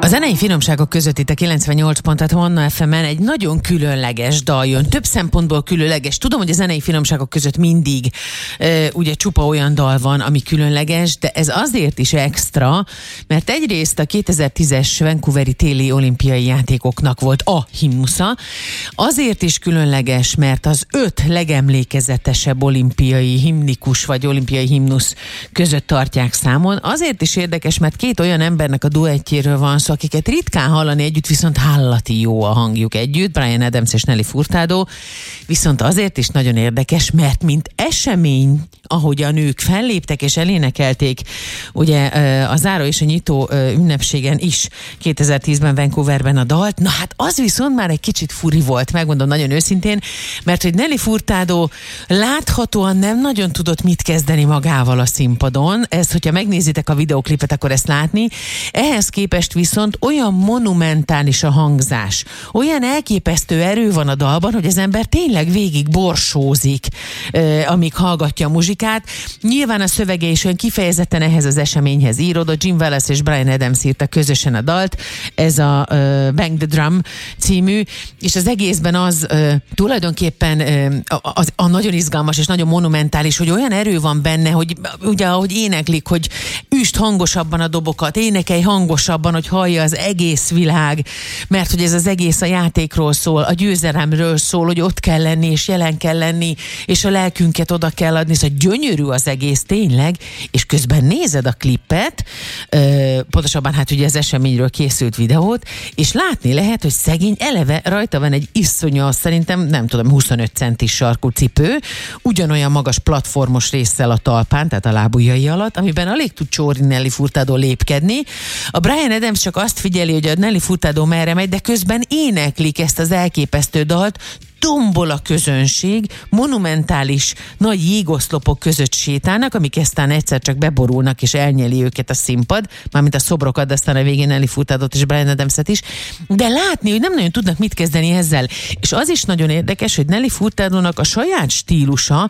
A zenei finomságok között itt a 98 pontot Manna FM-en egy nagyon különleges dal jön. Több szempontból különleges. Tudom, hogy a zenei finomságok között mindig ugye csupa olyan dal van, ami különleges, de ez azért is extra, mert egyrészt a 2010-es Vancouveri téli olimpiai játékoknak volt a himnusza. Azért is különleges, mert az 5 legemlékezetesebb olimpiai himnikus vagy olimpiai himnusz között tartják számon. Azért is érdekes, mert 2 olyan embernek a duettjéről van szó, akiket ritkán hallani együtt, viszont hallati jó a hangjuk együtt, Bryan Adams és Nelly Furtado, viszont azért is nagyon érdekes, mert mint esemény, ahogy a nők felléptek és elénekelték, ugye a záró és a nyitó ünnepségen is 2010-ben Vancouverben a dalt, na hát az viszont már egy kicsit furi volt, megmondom nagyon őszintén, mert hogy Nelly Furtado láthatóan nem nagyon tudott mit kezdeni magával a színpadon, ezt, hogyha megnézitek a videóklipet, akkor ezt látni, ehhez képest viszont olyan monumentális a hangzás, olyan elképesztő erő van a dalban, hogy az ember tényleg végig borsózik, amíg hallgatja a muzsikát. Nyilván a szövege is olyan kifejezetten ehhez az eseményhez íródott. Jim Wallace és Bryan Adams írta közösen a dalt, ez a Bang the Drum című, és az egészben az tulajdonképpen a nagyon izgalmas és nagyon monumentális, hogy olyan erő van benne, hogy ugye ahogy éneklik, hogy üst hangosabban a dobokat, énekelj hangosabban, hogy hallja az egész világ, mert hogy ez az egész a játékról szól, a győzelemről szól, hogy ott kell lenni, és jelen kell lenni, és a lelkünket oda kell adni, szóval gyönyörű az egész tényleg, és közben nézed a klippet, pontosabban hát ugye az eseményről készült videót, és látni lehet, hogy szegény eleve rajta van egy iszonyos, szerintem nem tudom, 25 centis sarkú cipő, ugyanolyan magas platformos résszel a talpán, tehát a lábujjai alatt, amiben alig tud Csóri Nelly Furtado lépkedni. A Bryan Adams csak azt figyeli, hogy a Nelly Furtado merre megy, de közben éneklik ezt az elképesztő dalt, tombol a közönség, monumentális nagy jégoszlopok között sétálnak, amik aztán egyszer csak beborulnak és elnyeli őket a színpad, mármint a szobrokat, de aztán a végén Nelly Furtadót és Bryan Adamset is, de látni, hogy nem nagyon tudnak mit kezdeni ezzel. És az is nagyon érdekes, hogy Nelly Furtadónak a saját stílusa,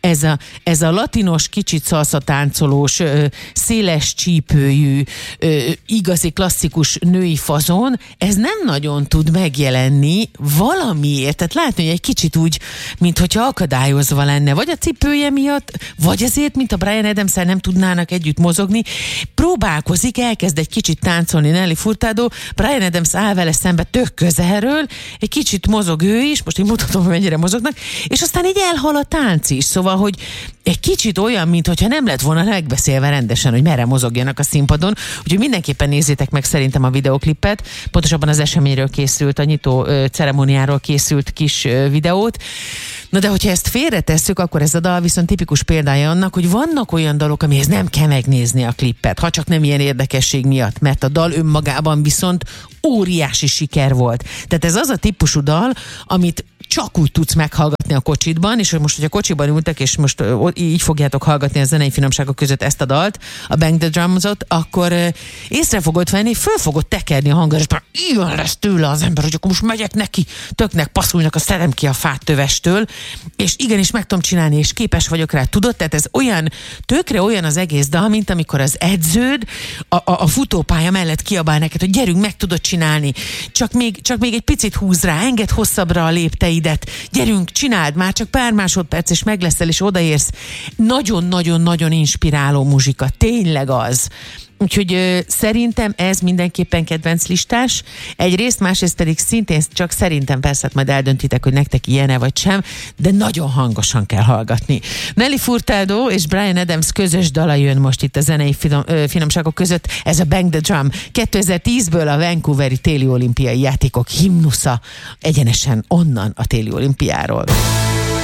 ez a latinos, kicsit szalszatáncolós, széles csípőjű, igazi klasszikus női fazon, ez nem nagyon tud megjelenni valamiért, tehát látni, hogy egy kicsit úgy, minthogyha akadályozva lenne, vagy a cipője miatt, vagy azért, mint a Bryan Adams-szel nem tudnának együtt mozogni. Próbálkozik, elkezd egy kicsit táncolni Nelly Furtado, Bryan Adams áll vele szembe tök közelről, egy kicsit mozog ő is, most én mutatom, hogy mennyire mozognak, és aztán így elhal a tánc is, szóval, hogy egy kicsit olyan, minthogyha nem lett volna megbeszélve rendesen, hogy merre mozogjanak a színpadon, úgyhogy mindenképpen nézzétek meg szerintem a videóklipet, pontosabban az eseményről készült, a nyitó ceremóniáról készült kis videót. Na de hogyha ezt félretesszük, akkor ez a dal viszont tipikus példája annak, hogy vannak olyan dalok, amihez nem kell megnézni a klippet, ha csak nem ilyen érdekesség miatt, mert a dal önmagában viszont óriási siker volt. Tehát ez az a típusú dal, amit csak úgy tudsz meghallgatni a kocsitban, és most, hogy a kocsiban ültek, és most így fogjátok hallgatni a zenei finomságok között ezt a dalt, a Bang the Drumot, akkor észre fogod venni, föl fogod tekerni a hangot, és ilyen lesz tőle az ember, hogy akkor most megyek neki, töknek passzulnak a szedem ki a fát tövestől, és igenis meg tudom csinálni, és képes vagyok rá, tudod? Tehát ez olyan, tökre olyan az egész dal, mint amikor az edződ a futópálya mellett kiabál neked, hogy gyerünk, meg tudod csinálni, csak még egy picit húz rá, engedd hosszabbra a lépteidet, gyerünk, csináld már, csak pár másodperc, és meg leszel, és odaérsz. Nagyon-nagyon-nagyon inspiráló muzsika, tényleg az. Úgyhogy szerintem ez mindenképpen kedvenc listás. Egyrészt, másrészt pedig szintén csak szerintem, persze majd eldöntitek, hogy nektek ilyen-e vagy sem, de nagyon hangosan kell hallgatni. Nelly Furtado és Bryan Adams közös dala jön most itt a zenei finomságok között, ez a Bang the Drum. 2010-ből a Vancouveri téli olimpiai játékok himnusza, egyenesen onnan a téli olimpiáról.